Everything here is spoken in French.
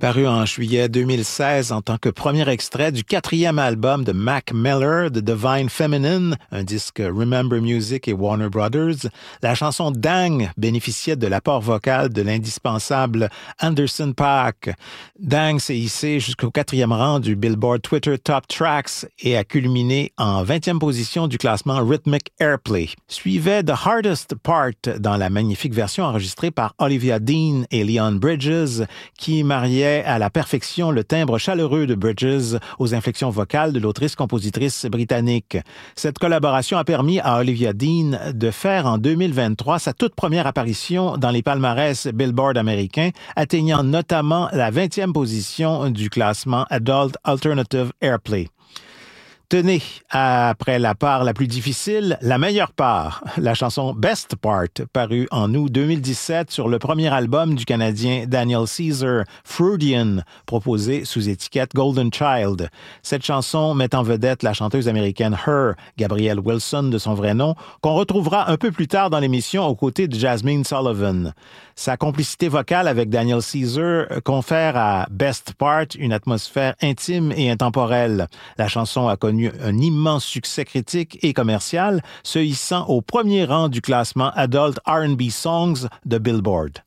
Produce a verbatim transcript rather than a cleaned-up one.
Paru en juillet deux mille seize en tant que premier extrait du quatrième album de Mac Miller, The Divine Feminine, un disque Remember Music et Warner Brothers, la chanson Dang bénéficiait de l'apport vocal de l'indispensable Anderson .Paak. Dang s'est hissé jusqu'au quatrième rang du Billboard Twitter Top Tracks et a culminé en vingtième position du classement Rhythmic Airplay. Suivait The Hardest Part dans la magnifique version enregistrée par Olivia Dean et Leon Bridges, qui mariait à la perfection le timbre chaleureux de Bridges aux inflexions vocales de l'autrice-compositrice britannique. Cette collaboration a permis à Olivia Dean de faire en deux mille vingt-trois sa toute première apparition dans les palmarès Billboard américains, atteignant notamment la vingtième position du classement Adult Alternative Airplay. Tenez, après la part la plus difficile, la meilleure part, la chanson Best Part, parue en août deux mille dix-sept sur le premier album du Canadien Daniel Caesar, Freudian, proposé sous étiquette Golden Child. Cette chanson met en vedette la chanteuse américaine Her, Gabrielle Wilson de son vrai nom, qu'on retrouvera un peu plus tard dans l'émission aux côtés de Jasmine Sullivan. Sa complicité vocale avec Daniel Caesar confère à Best Part une atmosphère intime et intemporelle. La chanson a connu un immense succès critique et commercial, se hissant au premier rang du classement Adult R and B Songs de Billboard.